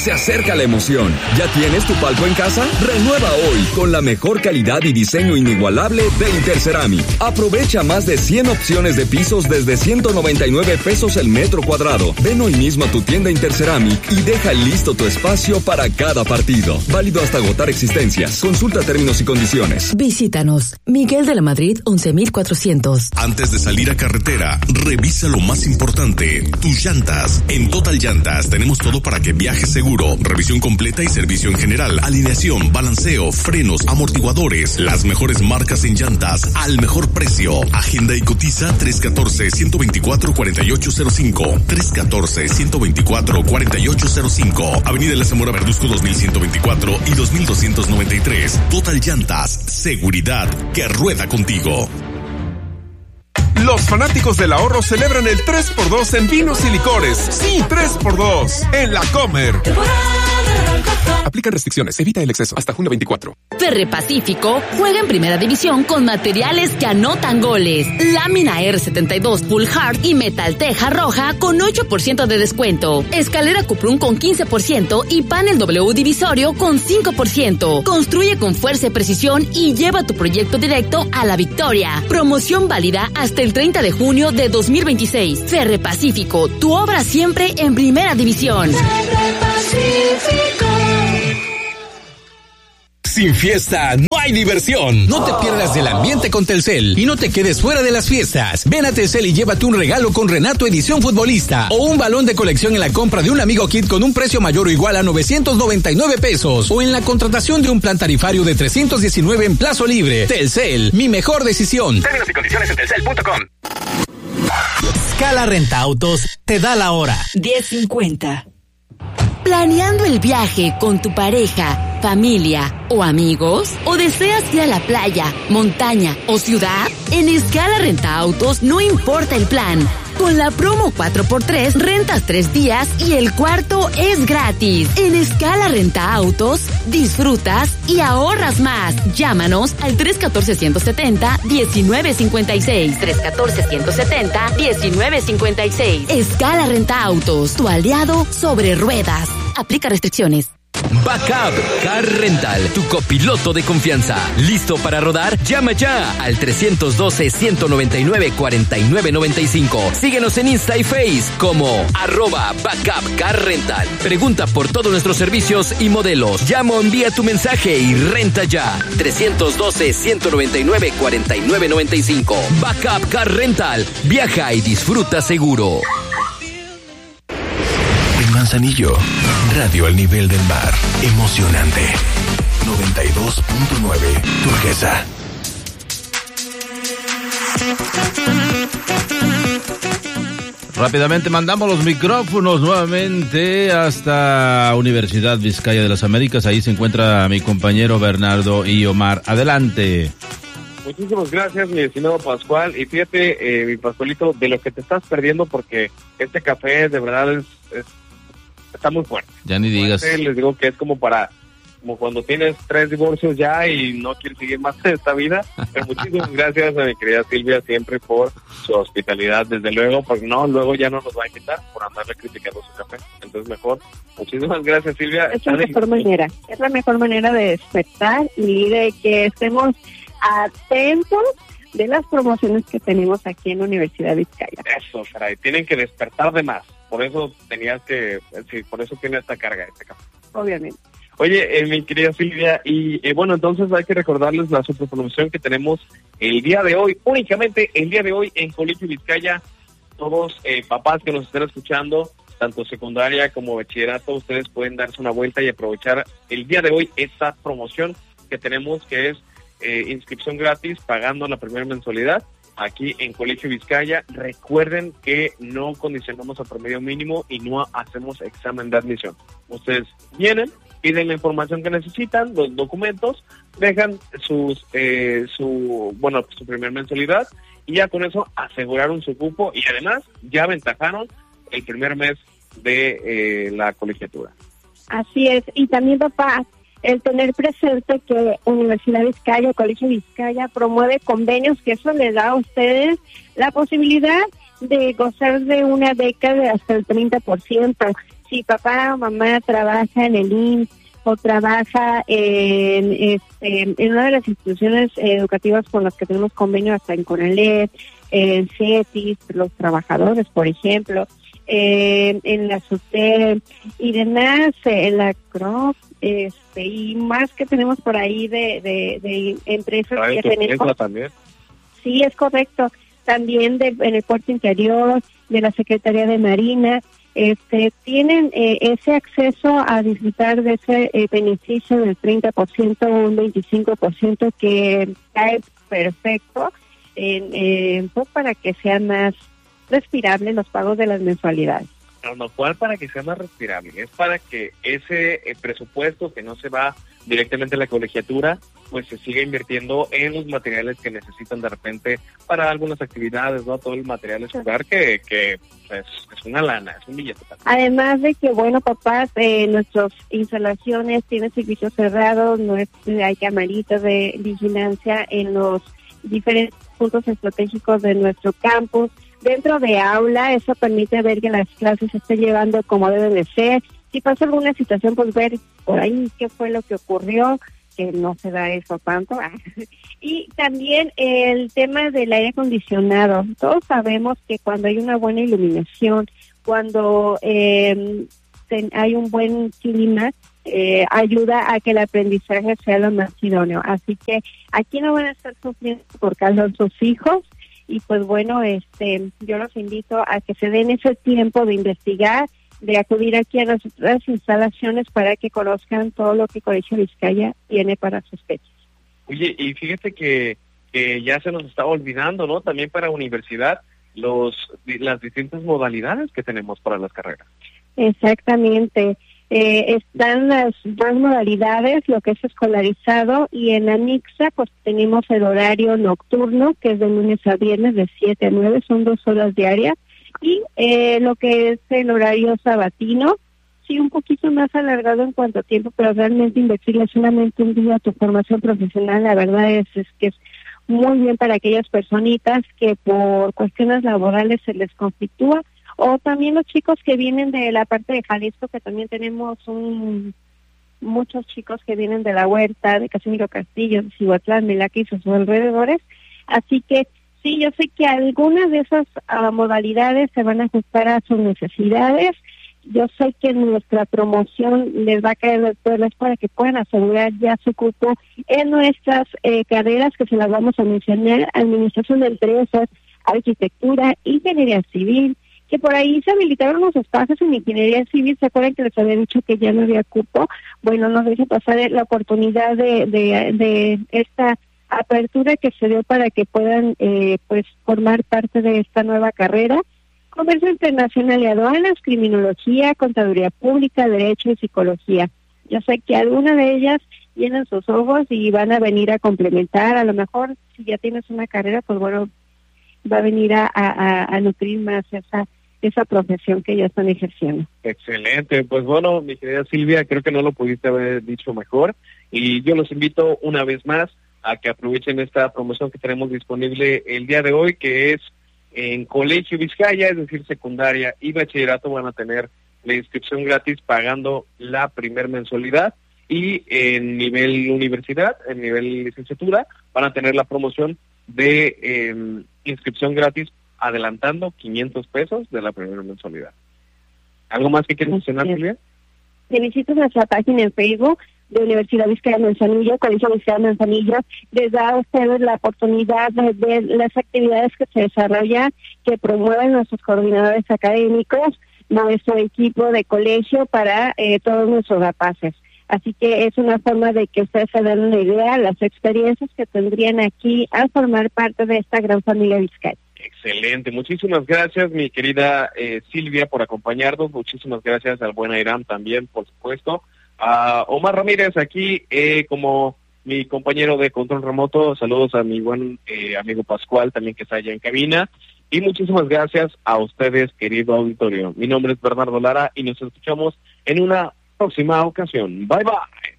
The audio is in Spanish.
Se acerca la emoción. ¿Ya tienes tu palco en casa? Renueva hoy con la mejor calidad y diseño inigualable de Interceramic. Aprovecha más de 100 opciones de pisos desde 199 pesos el metro cuadrado. Ven hoy mismo a tu tienda Interceramic y deja listo tu espacio para cada partido. Válido hasta agotar existencias. Consulta términos y condiciones. Visítanos. Miguel de la Madrid, 11,400. Antes de salir a carretera, revisa lo más importante, tus llantas. En Total Llantas tenemos todo para que viajes seguro. Revisión completa y servicio en general. Alineación, balanceo, frenos, amortiguadores. Las mejores marcas en llantas al mejor precio. Agenda y cotiza 314-124-4805. 314-124-4805. Avenida La Zamora Verduzco 2124 y 2293. Total Llantas, seguridad que rueda contigo. Los fanáticos del ahorro celebran el 3x2 en vinos y licores. Sí, 3x2 en La Comer. Aplican restricciones, evita el exceso. Hasta junio 24. Ferre Pacífico juega en primera división con materiales que anotan goles. Lámina R72 Full Hard y Metal Teja Roja con 8% de descuento. Escalera Cuprun con 15% y panel W divisorio con 5%. Construye con fuerza y precisión y lleva tu proyecto directo a la victoria. Promoción válida hasta el 30 de junio de 2026. Ferre Pacífico, tu obra siempre en primera división. Ferre Pacífico. Sin fiesta no hay diversión. No te pierdas del ambiente con Telcel y no te quedes fuera de las fiestas. Ven a Telcel y llévate un regalo con Renato Edición Futbolista o un balón de colección en la compra de un amigo kit con un precio mayor o igual a 999 pesos o en la contratación de un plan tarifario de 319 en plazo libre. Telcel, mi mejor decisión. Términos y condiciones en telcel.com. Scala Renta Autos te da la hora. 10:50. ¿Planeando el viaje con tu pareja, familia o amigos? ¿O deseas ir a la playa, montaña o ciudad? En Scala Renta Autos no importa el plan. Con la promo 4x3 rentas 3 días y el cuarto es gratis. En Scala Renta Autos disfrutas y ahorras más. Llámanos al 314-170-1956. 314-170-1956. Scala Renta Autos, tu aliado sobre ruedas. Aplica restricciones. Backup Car Rental, tu copiloto de confianza. ¿Listo para rodar? Llama ya al 312-199-4995. Síguenos en Insta y Face como @Backup Car Rental. Pregunta por todos nuestros servicios y modelos. Llama o envía tu mensaje y renta ya. 312-199-4995. Backup Car Rental. Viaja y disfruta seguro. Manzanillo, radio al nivel del mar, emocionante. 92.9, Turquesa. Rápidamente mandamos los micrófonos nuevamente hasta Universidad Vizcaya de las Américas. Ahí se encuentra mi compañero Bernardo y Omar. Adelante. Muchísimas gracias, mi estimado Pascual. Y fíjate, mi Pascualito, de lo que te estás perdiendo, porque este café de verdad está muy fuerte. Ya ni digas. Les digo que es como cuando tienes 3 divorcios ya y no quieres seguir más en esta vida. Pero muchísimas gracias a mi querida Silvia siempre por su hospitalidad, desde luego, porque luego ya no nos va a quitar por andarle criticando su café. Entonces mejor, muchísimas gracias, Silvia. Es la mejor manera de despertar y de que estemos atentos de las promociones que tenemos aquí en Universidad Vizcaya. Eso, caray, tienen que despertar de más. Por eso por eso tiene esta carga este café. Obviamente. Oye, mi querida Silvia, y bueno, entonces hay que recordarles la superpromoción que tenemos el día de hoy, únicamente el día de hoy en Colegio Vizcaya. Todos papás que nos estén escuchando, tanto secundaria como bachillerato, ustedes pueden darse una vuelta y aprovechar el día de hoy esta promoción que tenemos, que es inscripción gratis pagando la primera mensualidad aquí en Colegio Vizcaya. Recuerden que no condicionamos a promedio mínimo y no hacemos examen de admisión. Ustedes vienen, piden la información que necesitan, los documentos, dejan su primera mensualidad y ya con eso aseguraron su cupo y además ya aventajaron el primer mes de la colegiatura. Así es, y también, papá, el tener presente que Universidad Vizcaya, Colegio Vizcaya promueve convenios, que eso les da a ustedes la posibilidad de gozar de una beca de hasta el 30%. si papá o mamá trabaja en el IMSS o trabaja en una de las instituciones educativas con las que tenemos convenio, hasta en CONALEP, en CETIS, los trabajadores, por ejemplo, en la SUTEP y demás, en la CROP, y más que tenemos por ahí de empresas que tenemos. También. Sí, es correcto. También en el puerto interior, de la Secretaría de Marina, tienen ese acceso a disfrutar de ese beneficio del 30% o un 25% que cae perfecto pues para que sean más respirables los pagos de las mensualidades. No, ¿cuál para que sea más respirable? Es para que ese presupuesto que no se va directamente a la colegiatura, pues se siga invirtiendo en los materiales que necesitan de repente para algunas actividades, ¿no? Todo el material escolar que pues, es una lana, es un billete también. Además de que, bueno, papás, nuestras instalaciones tienen servicios cerrados, no hay camaritas de vigilancia en los diferentes puntos estratégicos de nuestro campus. Dentro de aula, eso permite ver que las clases se estén llevando como deben de ser. Si pasa alguna situación, pues ver por ahí qué fue lo que ocurrió, que no se da eso tanto. Y también el tema del aire acondicionado. Todos sabemos que cuando hay una buena iluminación, cuando hay un buen clima, ayuda a que el aprendizaje sea lo más idóneo. Así que aquí no van a estar sufriendo por causa de sus hijos. Y pues bueno, yo los invito a que se den ese tiempo de investigar, de acudir aquí a nuestras instalaciones para que conozcan todo lo que Colegio Vizcaya tiene para sus fechas. Oye, y fíjate que ya se nos estaba olvidando, ¿no? También para universidad, las distintas modalidades que tenemos para las carreras. Exactamente. Están las dos modalidades, lo que es escolarizado, y en la mixta pues tenemos el horario nocturno, que es de lunes a viernes de 7 a 9, son 2 horas diarias, y lo que es el horario sabatino, sí, un poquito más alargado en cuanto a tiempo, pero realmente invertirle solamente un día a tu formación profesional, la verdad es que es muy bien para aquellas personitas que por cuestiones laborales se les conflictúa, o también los chicos que vienen de la parte de Jalisco, que también tenemos muchos chicos que vienen de la Huerta, de Casimiro Castillo, de Cihuatlán, Melaque y sus alrededores. Así que sí, yo sé que algunas de esas modalidades se van a ajustar a sus necesidades. Yo sé que nuestra promoción les va a caer de perlas para que puedan asegurar ya su cupo en nuestras carreras, que se las vamos a mencionar: Administración de Empresas, Arquitectura, Ingeniería Civil, que por ahí se habilitaron los espacios en Ingeniería Civil. ¿Se acuerdan que les había dicho que ya no había cupo? Bueno, nos deje pasar la oportunidad de esta apertura que se dio para que puedan pues formar parte de esta nueva carrera. Comercio Internacional y Aduanas, Criminología, Contaduría Pública, Derecho y Psicología. Yo sé que alguna de ellas llenan sus ojos y van a venir a complementar. A lo mejor si ya tienes una carrera, pues bueno, va a venir a nutrir más esa profesión que ya están ejerciendo. Excelente, pues bueno, mi querida Silvia, creo que no lo pudiste haber dicho mejor, y yo los invito una vez más a que aprovechen esta promoción que tenemos disponible el día de hoy, que es en Colegio Vizcaya, es decir, secundaria y bachillerato van a tener la inscripción gratis pagando la primer mensualidad, y en nivel universidad, en nivel licenciatura, van a tener la promoción de inscripción gratis adelantando 500 pesos de la primera mensualidad. ¿Algo más que quieres mencionar, Silvia? Te visito nuestra página en Facebook de Universidad Vizcaya Manzanillo, Colegio Vizcaya Manzanillo. Les da a ustedes la oportunidad de ver las actividades que se desarrollan, que promueven nuestros coordinadores académicos, nuestro equipo de colegio para todos nuestros rapaces. Así que es una forma de que ustedes se den una idea, las experiencias que tendrían aquí al formar parte de esta gran familia Vizcaya. Excelente, muchísimas gracias mi querida Silvia por acompañarnos, muchísimas gracias al buen Airam también, por supuesto, a Omar Ramírez aquí como mi compañero de control remoto, saludos a mi buen amigo Pascual también que está allá en cabina, y muchísimas gracias a ustedes, querido auditorio. Mi nombre es Bernardo Lara y nos escuchamos en una próxima ocasión. Bye bye.